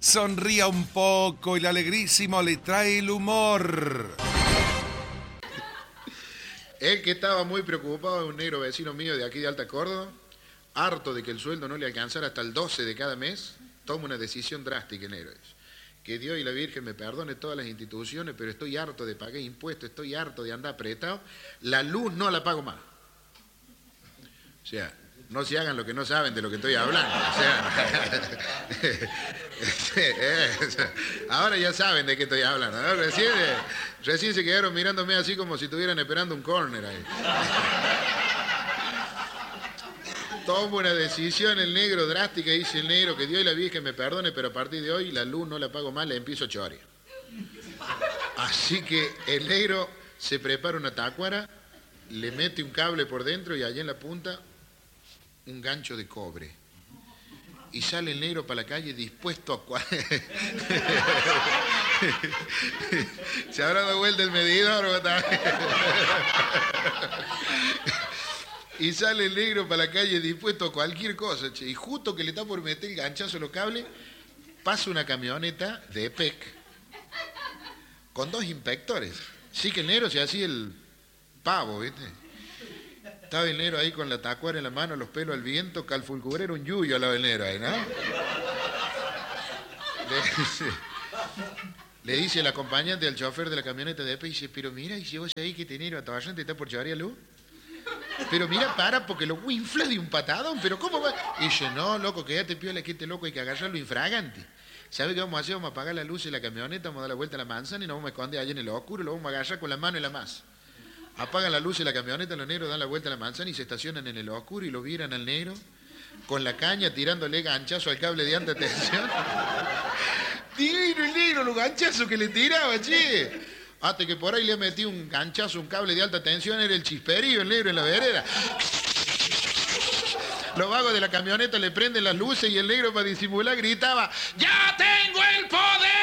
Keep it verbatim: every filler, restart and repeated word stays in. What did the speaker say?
Sonría un poco, el alegrísimo le trae el humor. El que estaba muy preocupado es un negro vecino mío de aquí de Alta Córdoba, harto de que el sueldo no le alcanzara hasta el doce de cada mes, toma una decisión drástica, negro. Que Dios y la Virgen me perdone todas las instituciones, pero estoy harto de pagar impuestos, estoy harto de andar apretado, la luz no la pago más. O sea, no se hagan lo que no saben de lo que estoy hablando. O sea, ahora ya saben de qué estoy hablando, ¿no? Recién, recién se quedaron mirándome así como si estuvieran esperando un córner ahí. Toma una decisión el negro drástica, dice el negro, que Dios y la Virgen me perdone, pero a partir de hoy la luz no la pago más, la empiezo a chorear. Así que el negro se prepara una tacuara, le mete un cable por dentro y allá en la punta un gancho de cobre. Y sale el negro para la calle dispuesto a... ¿Se habrá dado vuelta el medidor? Y sale el negro para la calle dispuesto a cualquier cosa, che. Y justo que le está por meter el ganchazo a los cables, pasa una camioneta de E P E C con dos inspectores. Sí que el negro se hacía el pavo, ¿viste? Estaba el negro ahí con la tacuara en la mano, los pelos al viento, calfulcubera, un yuyo al lado del negro ahí, ¿no? Le dice, le dice el acompañante al chofer de la camioneta de E P E C, dice, pero mira, y si vos ahí que tenés a toda gente está por llevar a luz. Pero mira, para, porque lo infla de un patadón, pero ¿cómo va? Y dice, no, loco, quédate piola, que este loco hay que agarrarlo infragante. ¿Sabe qué vamos a hacer? Vamos a apagar la luz de la camioneta, vamos a dar la vuelta a la manzana y nos vamos a esconder allá en el oscuro, lo vamos a agarrar con la mano y la masa. Apagan la luz de la camioneta, los negros dan la vuelta a la manzana y se estacionan en el oscuro y lo miran al negro con la caña tirándole ganchazo al cable de alta tensión. Divino el negro, los ganchazos que le tiraba, che. Hasta que por ahí le metí un ganchazo, un cable de alta tensión, era el chisperío, el negro en la vereda. Los vagos de la camioneta le prenden las luces y el negro para disimular gritaba, ¡ya tengo el poder!